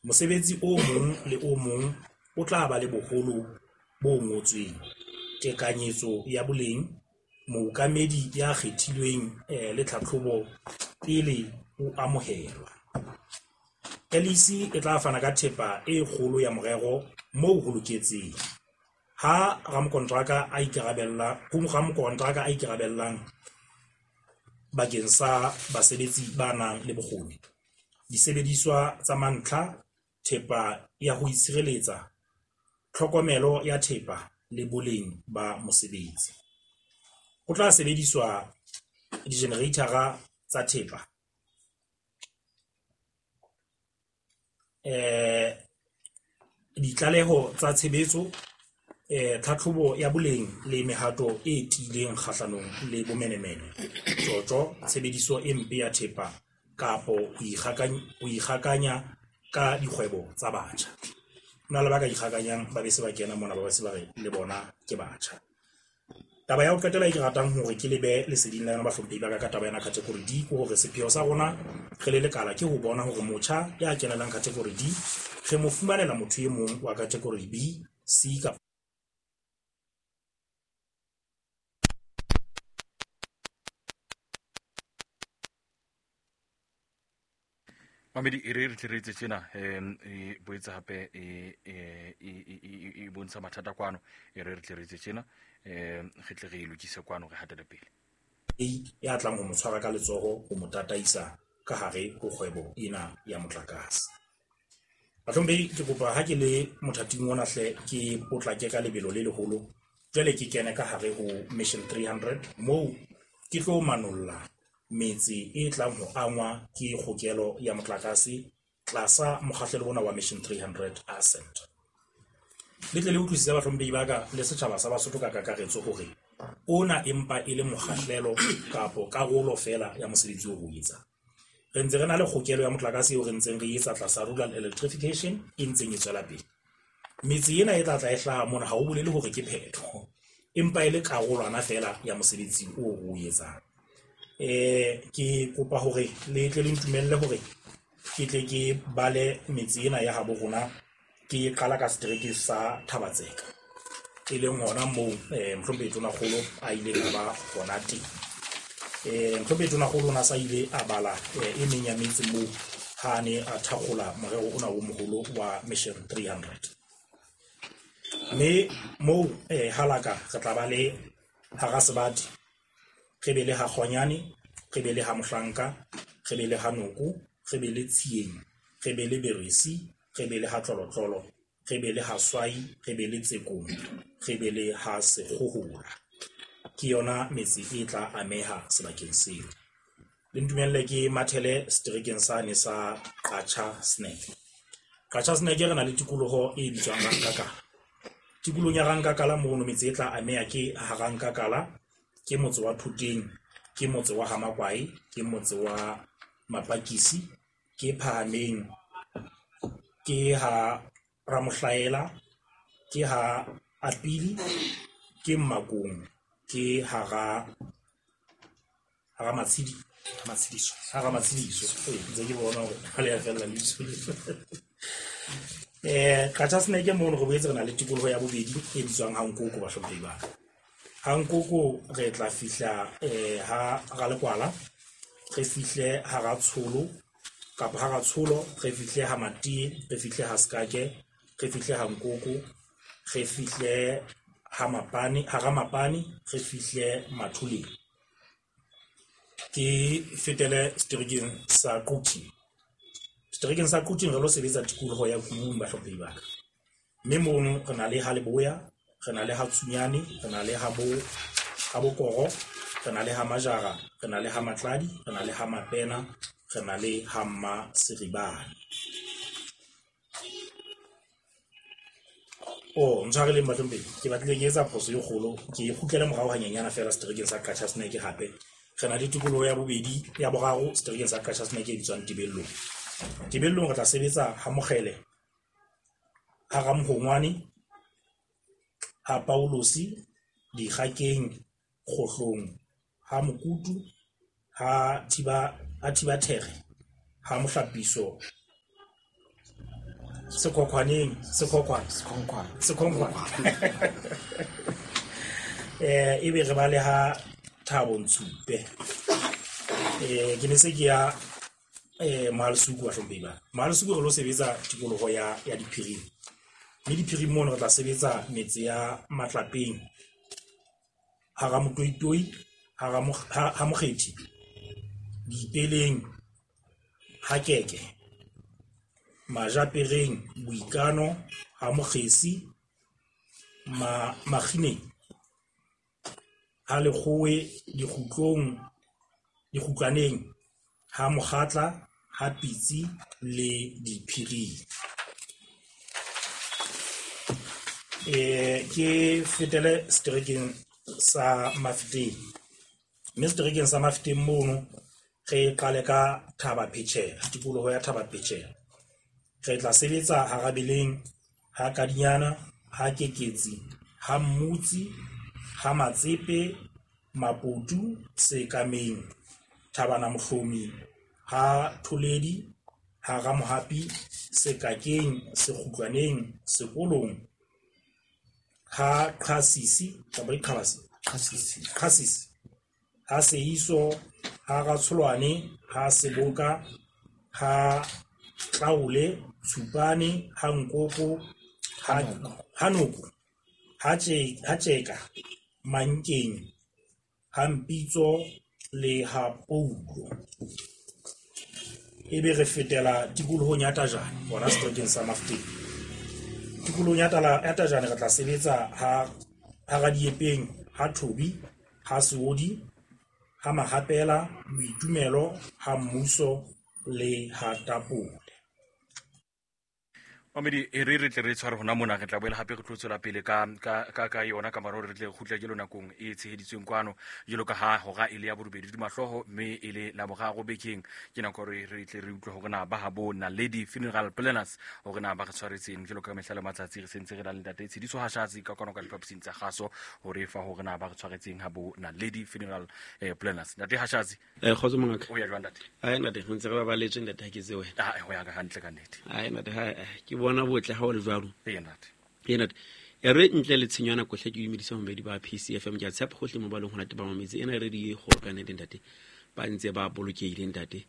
Mosebetsi o mong le o mong o tla ba le boholo bo ngotsweng, tekanyetso ya boleng, mookamedi ya kgethilweng le tlhatlhobo pele o amohelwa. LEC e tla fana ka thepa e kgolo ya morero moo ho loketseng. Ha ramokontraka a ikarabellang bakeng sa basebetsi ba nang le bokgoni, disebediswa tsa mantlha, thepa ya ho itshireletsa, tlhokomelo ya thepa le boleng ba mosebetsi. Ho tla sebediswa dijenereitara tsa thepa, ditlaleho tsa tshebetso, tlhatlhobo ya boleng le mehato e tiileng kgahlanong le bomenemene, tjotjo, tshebediso e mpe ya thepa kapo ho ikgakanya ka dikgwebo tsa batjha. Hona le ba ka ikgakanyang ba be se ba kena mona ba se ba re le bona ke batjha. Taba ya ho qetela ke ratang hore ke lebe leseding la yona bahlomphehi ba ka taba yana category D ke hore sepheo sa rona re le lekala ke ho bona hore motjha ya kenelang category D re mo fumanela motho e mong wa category B, C kapa Mamedi e re tlheretse tjena e boetse hape e bontsha mathata kwano e re tlheretse tjena re tle re lokise kwano re hatele pele ya tlang ho mo tshwara ka letsoho ho mo tataisa ka hare ho kgwebo ena ya motlakase. Bahlomphehi ke kopa ha ke le mothating ona hle ke potlake ka lebelo le leholo jwale ke kene ka hare ho Mission 300 moo ke tlo manolla metsi e tlang ho angwa ke kgokelo ya motlakase tlasa mokgahlelo ona wa Mission 300 Ascent. Le tle le utlwisisa bahlomphehi ba ka le setjhaba sa Basotho ka kakaretso hore ona empa e le mokgahlelo kapo karolo fela ya mosebetsi o etsa. Re ntse re na le kgokelo ya motlakase eo re ntseng re etsa tlasa rural electrification e ntseng e tswela pele. Metsi ena e tla e hlaha mona ha o bolele hore ke phetho empa e le karolwana fela ya mosebetsi o etsang. Ke kopa hore le tle le ntumelle hore ke tle ke bale metsi ena ya habo rona ke qala ka setereke sa Thabatseka e leng hona moo Mhlombe Tonakgolo a ile a ba hona teng. Mhlombe Tonakgolo ona sa ile a bala e meng ya metsi moo ha ne a thakgola morero ona o moholo wa Mission 300. Mme moo halaka re tla ba le hara sebati, re be le ha Kgonyane, re be le ha Mohlanka, re be le ha Noko, re be le Tshieng, re be le Berisi, re be le ha Tlolotlolo, re be le ha Swai, re be le Tsekong, re be le ha Sekgohola. Ke yona metsi e tla ameha sebakeng seo. Le ntumelle ke mathele seterekeng sane sa Qacha Snack. Qacha Snack re na le tikoloho e bitswang Rankakala. Tikolohong ya Rankakala mono metsi e tla ameha ke ha Rankakala, ke motse wa Thuteng, ke motse wa Hamakwai, ke motse wa Mapakisi, ke Phahameng, ke ha Ramohlaela, ke ha Apili, ke Mmakong, ke hara Matshidiso ntse ke bona hore ha le ya fella leitso. Qacha Snack mono re boetse re na le tikoloho ya bobedi e bitswang Hankoko bahlomphehi ba ka. Hankoko re tla fihla ha Ralekwala, re fihle ha Ratsholo kapa ha Ratsholo, re fihle ha Matie, re fihle ha Skake, re fihle ha Nkoko, re fihle ha Ramapane, re fihle Mathuleng. Ke fetele seterekeng sa Qutin. Seterekeng sa Qutin re lo sebetsa tikoloho ya Kumung bahlomphehi ba ka. Mme mono re na le ha Leboya, re na le ha Tsunyane, re na le ha Bokoro, re na le ha Majara, re na le ha Matladi, re na le ha Mapena, re na le ha Mma Seribane. Ntshwareleng bahlomphehi, ke batlile ke etsa phoso e kgolo, ke kgutlele morao hanyanyana fela seterekeng sa Qacha Snack hape. Re na le tikoloho ya bobedi ya boraro seterekeng sa Qacha Snack e bitswang Tebellong. Tebellong re tla sebetsa ha Mokgele, ha Ramhongwane, ha Paulosi, Dikgakeng, Kgohlong, ha Mokutu, ha Thibathere, ha Mohlapiso, sekhokhwaneng ebe re ba le ha Thabo Ntshupe ke ne se ke ya Mahalsuku wa hlompela Mahalsuku re lo sebetsa tikoloho ya diphiring mme diphiring mono re tla sebetsa metse ya Matlapeng hara Motoitoi ha Mokgethi Diipeleng ha Keke Majapereng Boikano ha Mokgesi Makgineng ha Lekgowe Dikgutlaneng ha Mokgatla ha Pitsi le Diphiring. Ke fetele strerekeng sa Mafeteng mme strerekeng sa Mafeteng mono re qale ka Thaba Phetjhela tikoloho ya Thaba Phetjhela re tla sebetsa Harabeleng ha Kadinyana ha Keketsi ha Mmutsi ha Matsepe Maputu Sekameng Thabana Mohlomi ha Tholedi ha Ramohapi Sekakeng Sekgutlaneng Sekolong ha Qhasisi ha Seiso ha Ratsholwane ha Seboka ha Tlaule Tshupane ha Nkoko ha Noko ha Tjeka Mankeng ha Mpitso le ha Poulo. Ebe re fetela tikolohong ya Tajane hona strerekeng sa Mafeteng. Tikolohong ya Tajane re tla sebetsa ha Radiepeng ha Thobi ha Seodi ha Mahapela Boitumelo ha Mmuso le ha Tapole. Mamedi re tle re tshware hona mona re tla boela hape re tlotsela pele ka yona ka maro re tle khutla ke lona nakong e tsheheditsweng kwano jelo ka ha hora ile ya borobedi di mahloho mme ile la boraro bekeng ke nako re tle re utlwe hore na ba habo Naledi Funeral Planners hore na ba re tshwaretseng jelo ka mehla le matsatsi re sentse re la le tate tshediso ha shatsi ka kono ka dipapsing tsa gaso hore fa hore na ba re tshwaretseng habo Naledi Funeral Planners tate ha shatsi khotso mongaka o ya jwang tate ntate re ntse re ba baletswe ntate ha ke tse wena ho ya ka hantle ka nnete ntate ke bona botle ha o le jwalo ntate re ntle le tshenyana kohle ke dumedisa momedi ba PCFM ke a tshepa gohle mo balong hona te ba mametse ena re di go ka nete ntate ba ntse ba bolokeile ntate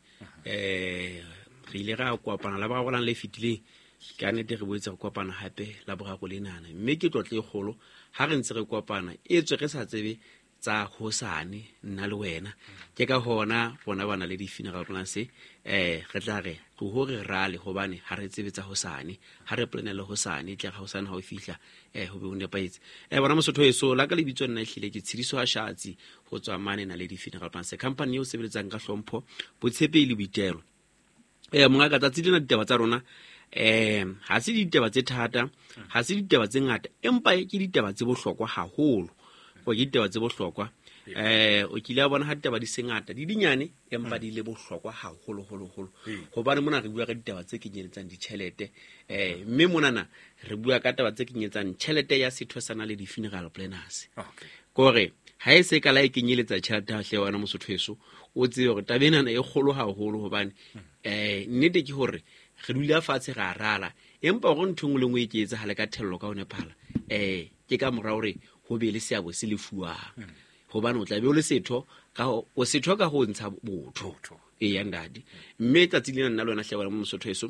re ile ra kopana la ba golang le fitileng ka nete re boetse go kopana hape la bogago le nana mme ke tlotle kgolo ha re ntse re kopana e tswe re sa tsebe tsa hosane nna le wena ke ka hona bona bana le di funeral plans re tla re go hore rale hobane ha re tsebe tsa hosane ha re planele hosane tle ga hosane ha o fihla ho be o nepaetse bona mosotho eso la ka le bitso nna ehlile ke tshidiso a shatsi go tswa mane na le di funeral plans company eo sebeletsang ka hlompho botshepe le boitelo mongaka tsa tsidina ditaba tsa rona ha se ditaba tse thata ha se ditaba tse ngata empa ke ditaba tse bohlokwa haholo go ke ditaba tse bohlokwa o kile a bona ha ditaba di sengata di dinyane empa di le bohlokwa haholo hobane mona re bua ka ditaba tse kenyeletsang ditšhelete mme monana re bua ka taba tse kenyeletsang tšhelete ya setho sana le di funeral planners kore ha e se ka la e kenyeletsa tšhelete ha hle wena mosotho eso o tsebe gore tabenana e kgolo haholo hobane nnete ke hore re dula fatshe ga rala empa go nthong le ngwe e ke etsa hale ka thello ka one phala ke ka mora hore ho be le seabo se lefuang hobane o tla be o le setho ka o setho ka ho ntsha botho ya ndadi mme tsa tsilena nna lona hle mo mosotho eso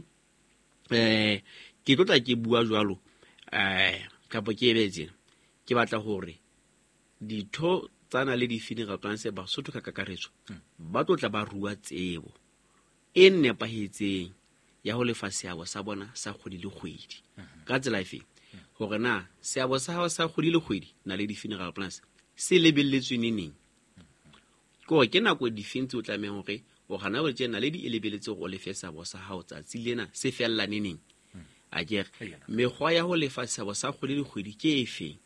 ke tlotla ke bua jwalo ka bo ke ebetse ke batla hore ditho tsana le di funeral plans ba sotho ka kakaretso ba tlotla ba rua tsebo e nepahetseng ya ho lefa seabo sa bona sa kgwedi le kgwedi ka tsela efe hore na seabo sa hao sa kgwedi le kgwedi na le di funeral plans se lebelletswe neneng ke nako difentse o tlameha hore o gana go tsena le di elebeletse go lefa seabo sa hao tsa tsilena se fella neneng a kere mekgwa ya ho lefa seabo sa kgwedi le kgwedi ke efe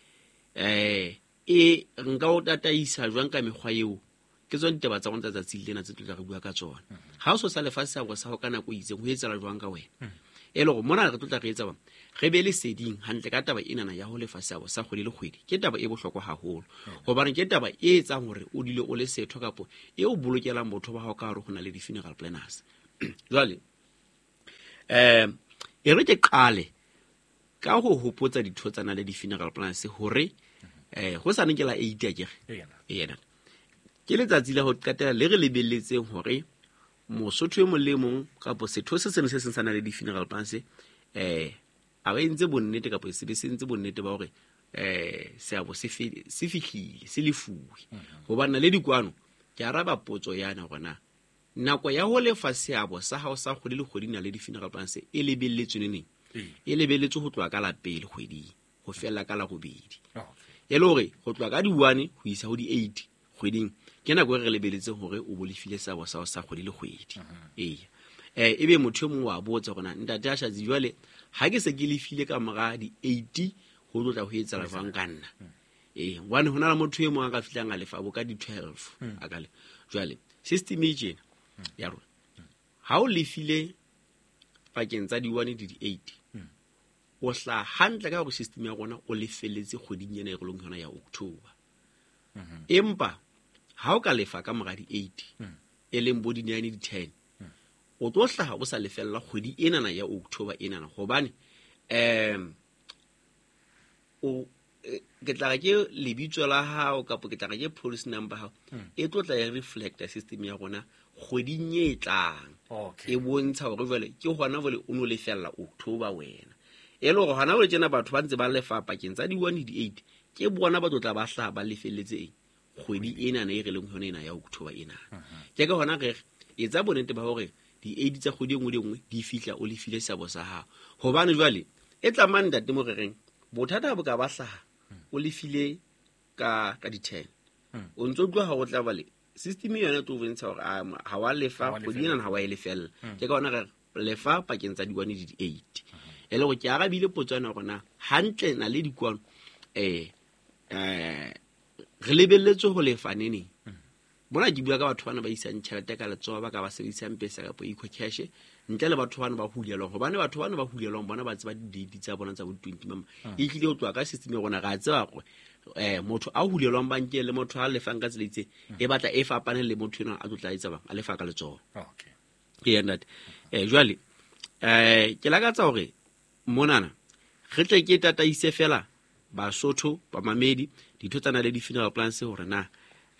nka o tataisa jwang ka mekgwa eo ke tsone ditaba tsa rona tsa tsilena tse tla re bua ka tsona ha o so sa lefa seabo sa go kana go itse go etsela jwang ka wena go mona re tla re etsa ba re be le seding hantle ka taba enana ya ho lefa seabo sa kgwedi le kgwedi ke taba e bohlokwa haholo hobane ke taba e etsang hore o dile o le setho kapo e o bolokelang botho ba hao ka hore go na le di funeral planners jwale e re ke qale ka ho hopotsa ditho tsana le di-funeral plans hore go sa ke la 8 a kere yena ke letsatsi la ho qetela le re lebelletseng hore mosotho e mong le mong kapo setho se seng se sana le di-funeral plans a ba entse bonnete kapo se sentse bonnete ba hore seabo se fihlile se lefuwe hobane le dikwano ke araba potso yana gona nako ya ho lefa seabo sa hao sa kgwedi le kgwedi na le di-funeral plans e lebelletswe neng e lebelletswe ho tloa ka la pele kgweding ho fella ka la bobedi e le hore go tloa ka di-1 ho isa ho di-8 kgweding ke nako e re lebelletseng hore o bolefile seabo sa hao sa kgwedi le kgwedi ebe motho e mong wa botsa gona ntate a shatsi jwale ha ke se ke lefile ka mora di-8 ho tlo tla ho etsa la jwang ka nna one hona le motho e mong a ka fitlang a lefa bo ka di-12 akale jwale system e tjena ya rona ha o lefile pakeng tsa di-1 le di-8 o hla hantle ka hore system ya rona o lefelletse kgweding ena e re leng yona ya October empa ha o ka lefa ka mora di-8 e leng bo di-9 di-10 o tlo hlaha o sa lefella kgwedi enana ya October enana hobane ke tla ke lebitso la hao kapo ke tla ke policy number hao e tlo tla ya reflecta system ya rona kgweding e tlang e bontsha hore jwale ke hona jwale o no lefella October wena e le hore hana o tsena batho ba ntse ba lefa pakeng tsa di-1 di-8 ke bona ba tla ba hlaha ba lefelletse kgwedi enana e re leng hona ena ya October enana ke ka hona re etsa bonete ba hore di-8 tsa kgwedi engwe le engwe di fihla o lefile seabo sa hao hobane jwale e tla mandate mo re reng bothata bo ka ba hlaha o lefile ka di-10 o ntso tloha ha o tla bale system yona to bontsha hore ha wa lefa kgwedi ena ha wa e lefella ke ka hona re lefa pakeng tsa di-1 le di-8 e le go ke arabile potswana gona hantle na le dikwano re lebelletse ho lefa nene bona ke bua ka batho bana ba isang tšhelete ka letsoa ba ka ba sebedisang pesa ka po eco cash ntle le batho bana ba hulelwa hobane batho bana ba hulelwa bona ba tseba di-date tsa bona tsa bo 20 mama e tlile ho tswa ka system ya rona ga tseba go motho a hulelwang bankeng le motho a lefang ka tseletse e batla e fapane le motho ena a tla etsa bang a lefa ka letsoa ke yena jwale ke lakatsa hore monana re tle ke tataise fela Basotho ba mamedi ditho tsana le di-funeral plans hore na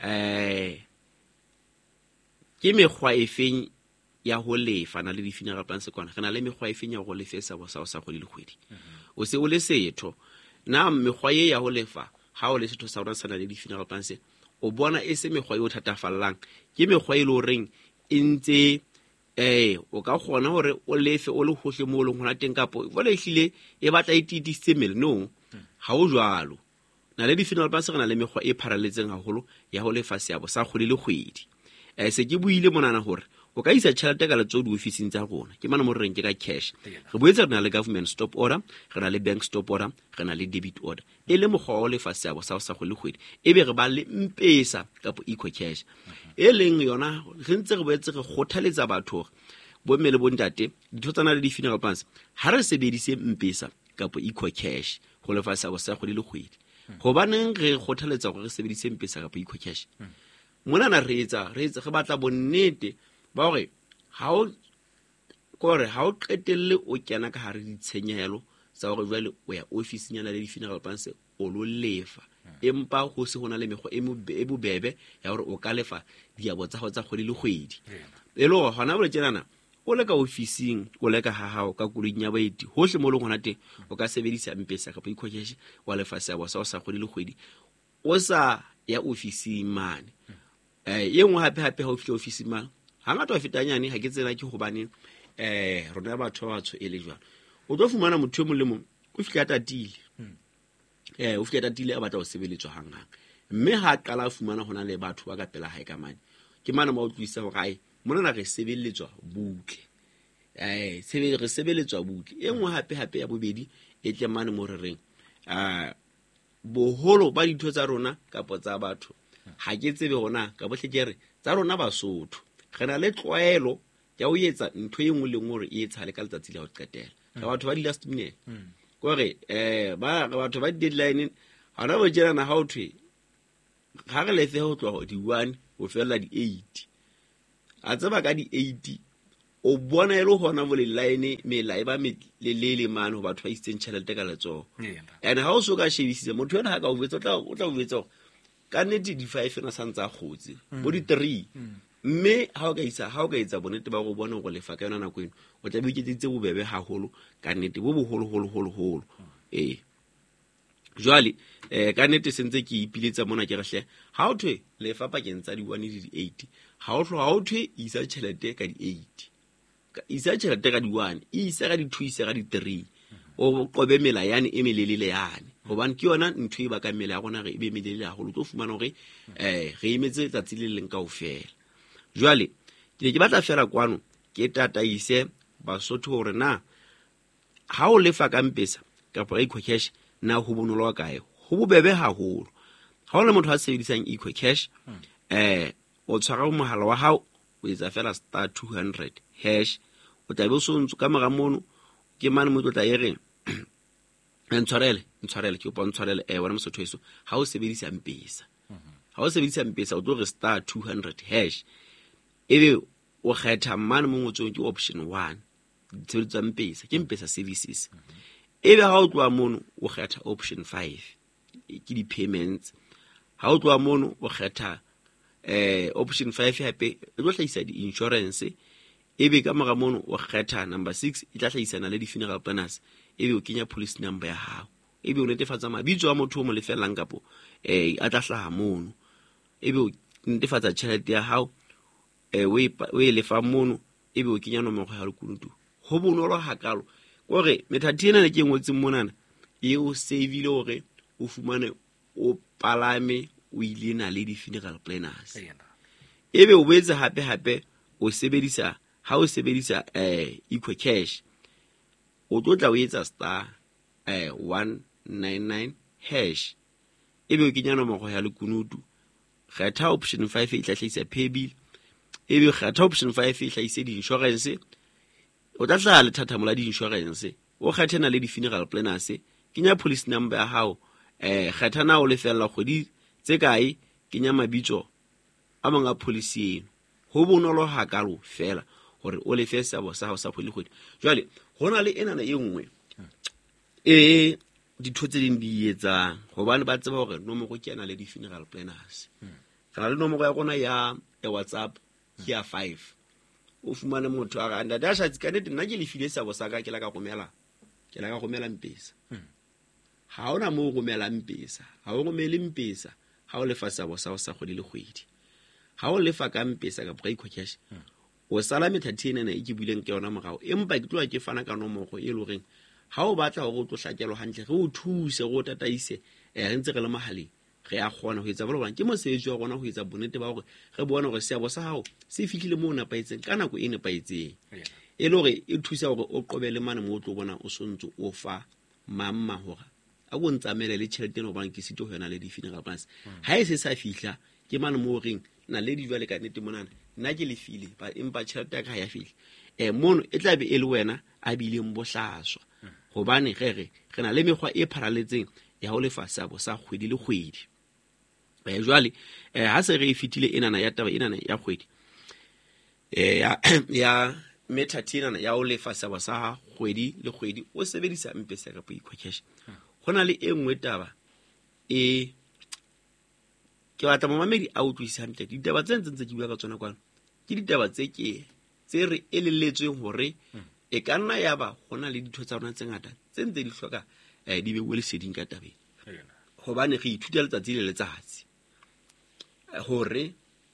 ke mekgwa efeng ya ho lefa na le di-funeral plans kwana re na le mekgwa efeng ya ho lefa sa bo sa kgwedi le kgwedi o se o le setho na mekgwa ye ya ho lefa ha o le setho sa rona sana le di-funeral plans o bona e se mekgwa yo thatafallang ke mekgwa e le horeng e ntse o ka kgona hore o lefe o le hohle mo le hona teng kapo jwale ehlile e batla e titisitse mmele no ha o jwalo na le di-funeral plans re na le mekgwa e pharaletseng haholo ya ho lefa seabo sa kgwedi le kgwedi se ke buile monana hore o ka isa tšhelete ka letso di-officing tsa rona ke mana mo re reng ke ka cash re boetse re na le government stop order re na le bank stop order re na le debit order e le mokgwa wa lefa seabo sa kgwedi le kgwedi e be re ba le mpesa kapo eco cash e leng yona re ntse re boetse re kgothaletsa batho bo mme le bontate ditho tsana le di-funeral plans ha re sebedise mpesa kapo eco cash go lefa seabo sa kgwedi le kgwedi gobaneng re kgothaletsa gore re sebedise mpesa kapo eco cash monana re batla bonnete ba hore ha o qetelle o kena ka hare ditshenyehelo tsa hore jwale o ya office nyana le di-funeral plans o lo lefa empa ho se hona le mekgwa e bobebe ya hore o ka lefa diabo tsa go tsa kgwedi le kgwedi e le hore hona bole tjenana o le ka officing o le ka ha hao ka kuling ya baeti hohle mo le gona teng o ka sebedisa mpesa ka eco cash wa lefa seabo sa kgwedi le kgwedi o sa ya officing mane ye nngwe hape ha o fihla officing mane hangata wa fetanyane ha ke tsena ke hobane rona batho ba batsho e le jwalo o tlo fumana motho mo le mong o fihla tatile o fihla tatile a batla ho sebeletswa hangang mme ha qala a fumana hona le batho ba ka pela hae ka mane ke mana ma o tlisa ho gae mona re sebeletswa butle re sebeletswa butle e nngwe hape ya bobedi e tle mane mo re reng boholo ba ditho tsa rona kapo tsa batho ha ke tsebe hona ka bohle ke re tsa rona Basotho re na le tlwaelo ya ho etsa ntho e nngwe le nngwe re e etsa le ka letsatsi la ho qetela ka batho ba di last minute kore batho ba deadline hana bo tjena ha o thwe ha re lefe ho tloha di 1 ho fella di 8 a tseba ka di 8 o bona e le hona bo line mela e ba melelele mane ho batho ba itseng tšhelete ka letsogo and ha o so ka shebisisa motho yona ha ka o betsa o tla o betsa ka nnete di-5 na santse a kgotse bo di-3 mme ha o ka etsa bonnete ba go bona go lefa ka yona nako eno o tla be o iketsetse bobebe haholo ka nnete bo boholo jwale ka nnete sentse ke ipiletsa mona ke rehle ha o thwe lefa pakeng tsa di-1 le di-8 ha o thwe isa tšhelete ka di-8 isa tšhelete ka di-1 isa ka di-2 isa ka di-3 o qobe mela yane e melelele yane gobane ke yona ntho e ba ka mela ya gona ge e be melelele haholo tlo fumana gore re emetse tsatsi le leng kaofela jwale ke ne ke batla fela kwano ke tataise Basotho gore na ha o lefa ka mpesa kapa eco cash na ho bonolo wa kae ho bobebe haholo ha o le motho a sebedisang eco cash o tshwara mohala wa hao o etsa fela *200# o tla be o so ntse ka mora mono ke mane mo tla ere ntshwarele ke o ntshwarele wena Mosotho eso ha o sebedisa mpesa o tlo re *200# ebe o kgetha mane mo ngotsong ke option 1 tshebetsa mpesa ke mpesa services ebe ha o tloa mono o kgetha option 5 ke di-payments ha o tloa mono o kgetha option 5 hape e tlo hlahisa di-insurance ebe ka mora mono o kgetha number 6 e tla hlahisana le di-funeral planners ebe o kenya policy number ya hao ebe o netefatsa mabitso a motho o mo lefellang kapo a tla hlaha mono ebe o netefatsa tšhelete ya hao o e lefa mono ebe o kenya nomoro ya lekunutu ho bonolo hakalo gore methati ena ne ke ngotse monana e o save ile hore o fumane o palame o ile na le di-funeral planners ebe o boetse hape o sebedisa eco cash o tla o etsa *199# ebe o kenya nomoro ya lekunutu kgetha option 5 e tla hlahisa pay bill ebe kgetha option 5 e hlahise di-insurance o tla hlaha le thathamola di-insurance o kgethe na le di-funeral planners kenya policy number ya hao kgetha na o lefella kgwedi tse kae kenya mabitso a manga policy eno ho bonolo hakalo fela hore o lefe sabo sa hao sa kgwedi jwale hona le enana e nngwe ditho tse ding di etsa hobane ba tseba hore nomoro ke yana le di-funeral planners kana le nomoro ya rona ya WhatsApp ke ya 5 o fumane motho a randa da shatsi ka nete nna ke lefile sabo sa ka ke la ka romela mpesa ha ona mo romela mpesa ha o romele mpesa ha o lefa sabo sa o sa kgwedi le kgwedi ha o lefa ka mpesa ka eco cash o sala methati ena e ke buileng ke yona morao empa ke tloa ke fana ka nomoro e loreng ha o batla hore o tlo hlakelo hantle re o thuse go tataise re ntse re le mahaleng re a kgona ho etsa bolo ke mosebetsi wa rona ho etsa bonnete ba hore re bona hore seabo sa hao se fihlile mo napaetseng ka nako e nepaetseng e le hore e thusa hore o qobele mane mo o tlo bona o sontso o fa mamma hore a go ntsamela le tšhelete no bana ke sito ho yana le di-funeral plans ha e se sa fihla ke mane mo reng na le dijwale ka nnete monana nna ke lefile ba empa tšhelete ya ka ya fihla mono e tla be e le wena a bileng bohlaswa hobane re na le mekgwa e pharaletseng ya ho lefa sabo sa kgwedi le kgwedi jwale ha se re fitile enana ya taba enana ya kgwedi ya methati enana ya ho lefa sabo sa kgwedi le kgwedi o sebedisa mpesa ka eco cash hona le e nngwe taba ke batla mamedi a utlwisisa hantle ditaba tse ntse ke bua ka tsona kwano ke ditaba tse re elelletsweng hore e ka nna ya ba hona le ditho tsa rona tse ngata tse ntse di hloka di be leseding ka tabeng hobane re ithuta letsatsi le letsatsi hore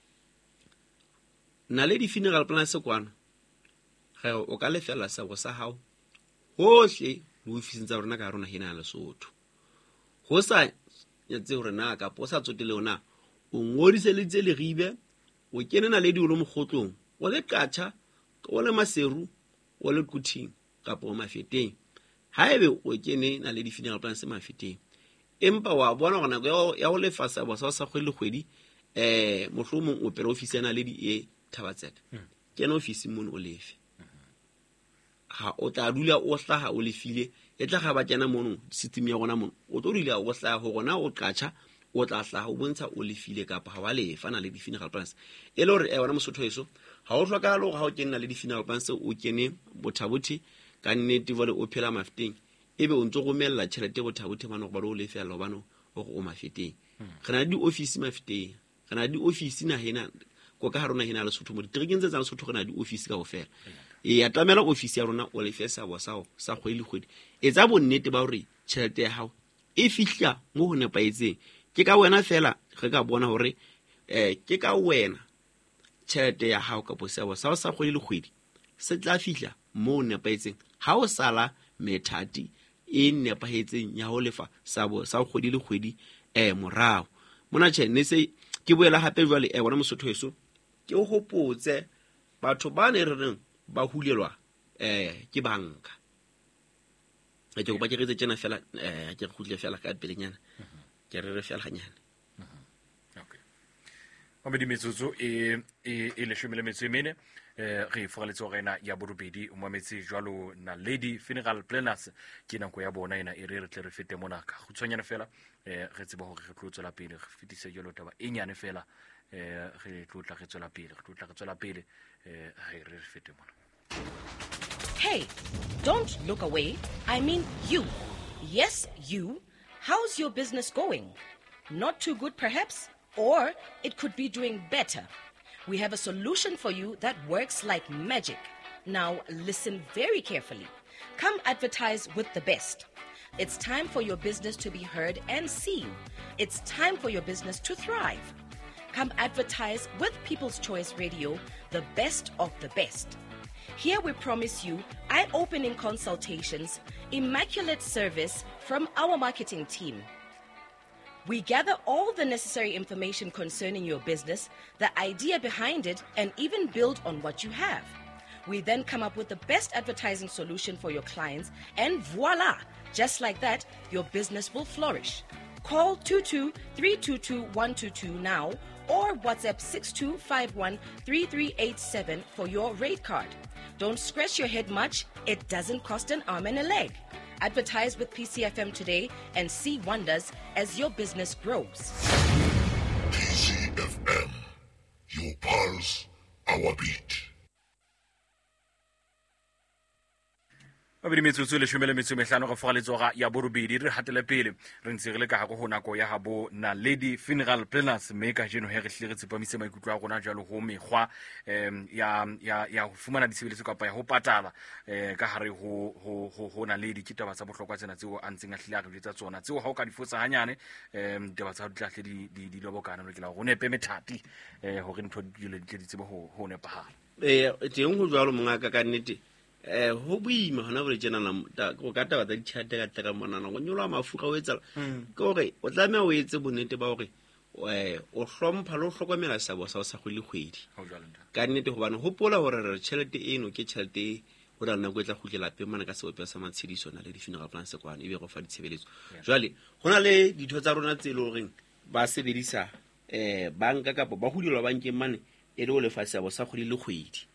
na le di-funeral planners kwano o ka lefella sabo sa hao hohle le ofising tsa rona ka rona hena ya Lesotho ho sa nyatse hore na ka posa tsotele ona o ngodise le tse le ribe o kenena le diolo mokgotlong o le qatsha o le maseru o le kuthing kapa o mafeteng haebe o kene na le di-funeral plans mafeteng empa wa bona gona ya go lefa sabo sa kgwedi le kgwedi mohlomong o pere ofisena le di Thabatseka kena ofisi mono o lefe ha o tla dula o hlaha o lefile e tla ga ba kena mono system ya gona mono o tlo dula o hlaha go gona o qatsha o tla tla o bontsha o lefile kapa ha wa lefa na le di-funeral plans e le hore wena mosotho heso ha o hlokahale hore ha o kenna le di-funeral plans o kene bothabothi ka nnete vole o phela mafeteng ebe o ntse go romella tšhelete bothabothi bana go ba o lefela hobane o go o mafeteng re na di-office mafeteng re na di-office nahena ko ka harona hena le Lesotho mo diterekeng tse tsa Lesotho re na di-office ka ofela ya tlamela office ya rona o lefe sabo sao sa kgwedi le kgwedi etsa bonnete ba hore tšhelete ya hao e fihla mo ho nepaetseng ke ka wena fela re ka bona hore ke ka wena tšhelete ya hao ka posebo sa sa kgwedi le kgwedi se tla fihla mo nepaetseng ha o sala methati e nepahetseng ya ho lefa sabo sa kgwedi le kgwedi morao mona ne se ke boela hape jwale bona Mosotho heso ke o hopotse batho ba ne re reng ba hulelwa ke banka ke go ba ke retse tsena fela ke re khutle fela ka pelenyana ke re fela hanyane okay Mamedi metsotso e le shumele metsomene re fogaletse rena ya borobedi o mametse jwalo na Lady Funeral Planners ke nako ya bona ena e re tle re fete mona ka go tshwanyana fela re tseba hore re tlotsela pele re fitise jalo taba e nyane fela re tlotla re tswela pele re fete mona. Hey, don't look away. I mean you. Yes, you. How's your business going? Not too good, perhaps? Or it could be doing better. We have a solution for you that works like magic. Now, listen very carefully. Come advertise with the best. It's time for your business to be heard and seen. It's time for your business to thrive. Come advertise with People's Choice Radio, the best of the best. Here we promise you eye-opening consultations, immaculate service from our marketing team. We gather all the necessary information concerning your business, the idea behind it, and even build on what you have. We then come up with the best advertising solution for your clients, and voila! Just like that, your business will flourish. Call 22-322-122 now or WhatsApp 6251-3387 for your rate card. Don't scratch your head much. It doesn't cost an arm and a leg. Advertise with PCFM today and see wonders as your business grows. PCFM, your pulse, our beat. Mamedi metsotso le shumele metsomehlano go fogaletso ga ya borobedi re hatele pele re ntse re le ka go nako ya habo na Lady Funeral Planners me ka jeno he re hle re tsepamise maikutlo a gona jalo go mekgwa ya go fumana ditshebeletso kapa ya ho patala ka hare ho na Lady ke taba tsa bohlokwa tsena tseo a ntseng a hlile a re tsa tsona tseo ha o ka di fotsa hanyane taba tsa ditlahle di lobokana re ke la go nepe methati hore ntho di le di tsebe ho nepahala teng go jwalo mongaka ka nnete ho boima hona bole tsena go ka taba tsa ditšhelete ka tla monana go nyola mafuka o etsa ke hore o tlamea o etse bonnete ba hore o hlompha le ho hlokomela sabo sa go le kgwedi ka nnete hobane hopola hore re tšhelete eno ke tšhelete o dana go tla khutlela pe mana ka seopela sa matshediso na le di-funeral plans kwana ebe go fa ditshebeletso jwale hona le ditho tsa rona tse le horeng ba sebedisa banka kapa ba hudilwa bankeng mane e le o lefa sabo sa go le kgwedi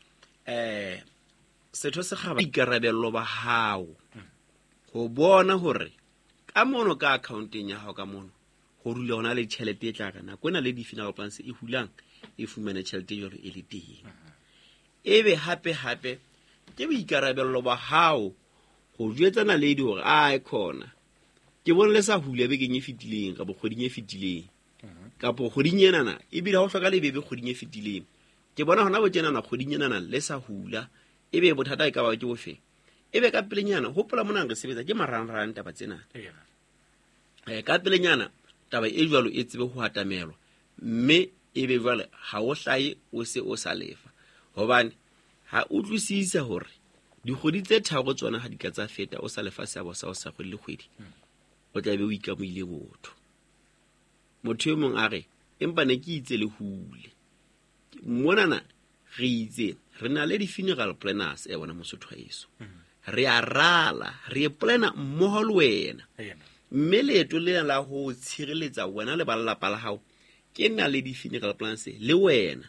setho se ga ba ikarabello ba hao go bona hore ka mono ka accounteng ya hao ka mono go rule hona le tšhelete e tla kana kwena le di-funeral plans e hulang e fumane tšhelete yore e le teng ebe hape ke boikarabello ba hao go jwetsana le di hore a khona ke bona le sa hule be ke nye fitileng ka bo kgoding e fitileng ka bo kgoding enana e bile ha o hloka le bebe kgoding e fitileng ke bona hona bo tsenana kgoding enana le sa hula ebe bothata e ka ba ke bo fe ebe ka pelenyana hopola mona re sebetsa ke marangrang taba tsena ka pelenyana taba e jwalo e tsebe ho hatamelwa mme ebe jwale ha o hlaye o se o sa lefa hobane ha o tlwisisa hore dikgodi tse tharo tsona ha di ka tsa feta o sa lefa seabo sa o sa kgwedi le kgwedi o tla be o ikamoile botho motho e mong a re empa ne ke itse le hule monana re itse re na le di-funeral planners bona Mosotho heso re a rala re plana mmoho le wena mme leeto le la ho tshireletsa wena le balapa la hao ke na le di-funeral plans le wena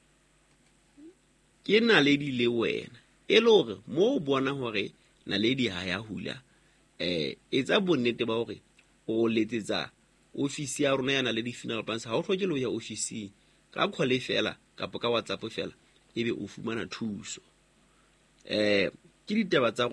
ke na le di le wena e le hore mo o bona hore na le di ha ya hula etsa bonnete ba hore o letsetsa office ya rona yana le di-funeral plans ha o tlhoke le ho ya officing ka call fela kapo ka WhatsApp fela ebe o fumana thuso ke ditaba tsa